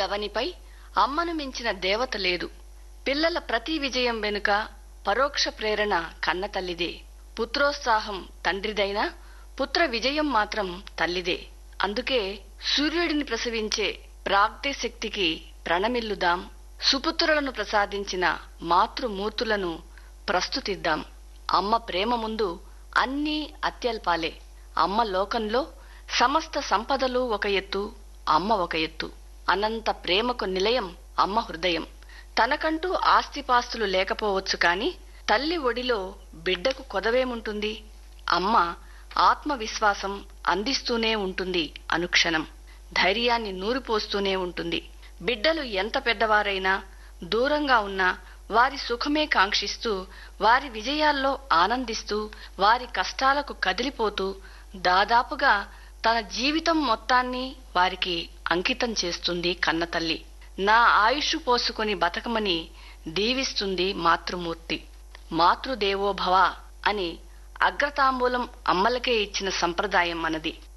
అవనిపై అమ్మను మించిన దేవత లేదు. పిల్లల ప్రతి విజయం వెనుక పరోక్ష ప్రేరణ కన్నతల్లిదే. పుత్రోత్సాహం తండ్రిదైనా పుత్ర విజయం మాత్రం తల్లిదే. అందుకే సూర్యుడిని ప్రసవించే ప్రాగ్ఞశక్తికి ప్రణమిల్లుదాం. సుపుత్రులను ప్రసాదించిన మాతృమూర్తులను ప్రస్తుతిద్దాం. అమ్మ ప్రేమ ముందు అన్నీ అత్యల్పాలే. అమ్మ లోకంలో సమస్త సంపదలు ఒక ఎత్తు, అమ్మ ఒక ఎత్తు. అనంత ప్రేమకు నిలయం అమ్మ హృదయం. తనకంటూ ఆస్తిపాస్తులు లేకపోవచ్చు కాని తల్లి ఒడిలో బిడ్డకు కొదవేముంటుంది? అమ్మ ఆత్మవిశ్వాసం అందిస్తూనే ఉంటుంది. అనుక్షణం ధైర్యాన్ని నూరిపోస్తూనే ఉంటుంది. బిడ్డలు ఎంత పెద్దవారైనా దూరంగా ఉన్నా వారి సుఖమే కాంక్షిస్తూ, వారి విజయాల్లో ఆనందిస్తూ, వారి కష్టాలకు కదిలిపోతూ దాదాపుగా తన జీవితం మొత్తాన్ని వారికి అంకితం చేస్తుంది కన్నతల్లి. నా ఆయుష్ పోసుకొని బతకమని దీవిస్తుంది మాతృమూర్తి. మాతృదేవోభవ అని అగ్రతాంబూలం అమ్మలకే ఇచ్చిన సంప్రదాయం మనది.